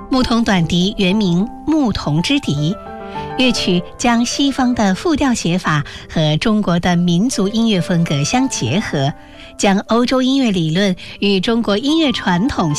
牧童短笛原名牧童之笛，乐曲将西方的复调写法和中国的民族音乐风格相结合，将欧洲音乐理论与中国音乐传统